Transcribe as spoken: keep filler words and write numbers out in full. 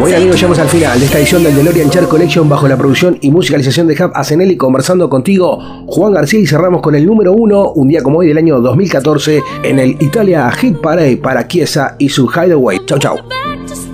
Bueno amigos, llegamos al final de esta edición del DeLorean Chart Collection bajo la producción y musicalización de Hub Asenelli, conversando contigo, Juan García, y cerramos con el número uno, un día como hoy del año dos mil catorce, en el Italia Hit Parade para Chiesa y su Hideaway. Chau chau.